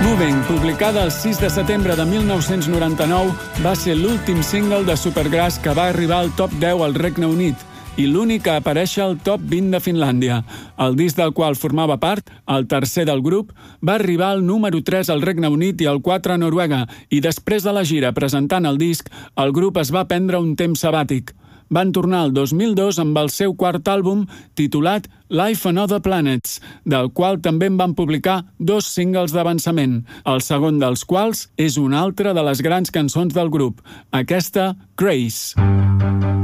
Moving, publicada el 6 de setembre de 1999, va ser l'últim single de Supergrass que va arribar al top 10 al Regne Unit i l'únic a aparèixer al top 20 de Finlàndia. El disc del qual formava part, el tercer del grup, va arribar al número 3 al Regne Unit i al 4 a Noruega, i després de la gira presentant el disc, el grup es va prendre un temps sabàtic. Van tornar el 2002 amb el seu quart àlbum titulat Life on Other Planets, del qual també en van publicar 2 singles d'avançament, el segon dels quals és una altra de les grans cançons del grup, aquesta Grace.